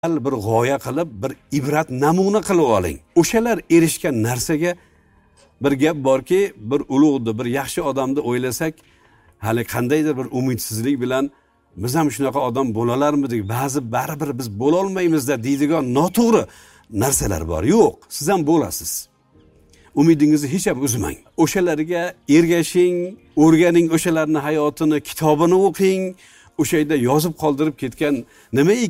bir g'oya qilib, bir ibrat namuna qilib oling. O'shalar erishgan narsaga bir gap borki, bir ulug'ni, bir yaxshi odamni o'ylasak, hali qandaydir bir umidsizlik bilan biz ham shunaqa odam bo'lalarmidik, ba'zi baribir biz bo'la olmaymiz-da deydigan noto'g'ri narsalar bor. Yo'q, siz ham bo'lasiz. Umidingizni hech ham uzmang. O'shalarga ergashing, o'rganing, o'shalarning hayotini, kitobini o'qing. O'sha yerda yozib qoldirib ketgan nima